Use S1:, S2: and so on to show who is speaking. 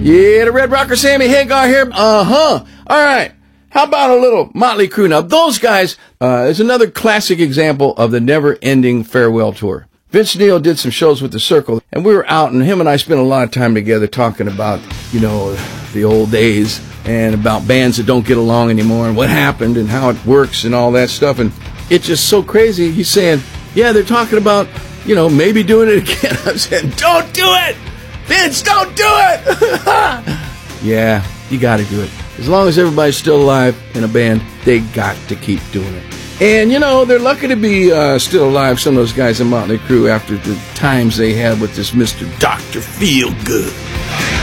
S1: Yeah, the Red Rocker Sammy Hagar here. All right. How about a little Motley Crue? Now, those guys is another classic example of the never-ending farewell tour. Vince Neil did some shows with The Circle, and we were out, and him and I spent a lot of time together talking about, the old days and about bands that don't get along anymore and what happened and how it works and all that stuff. And it's just so crazy. He's saying, yeah, they're talking about, maybe doing it again. I'm saying, don't do it! Vince, don't do it! Yeah, you got to do it. As long as everybody's still alive in a band, they got to keep doing it. And, they're lucky to be still alive, some of those guys in Motley Crue, after the times they had with this Mr. Dr. Feelgood.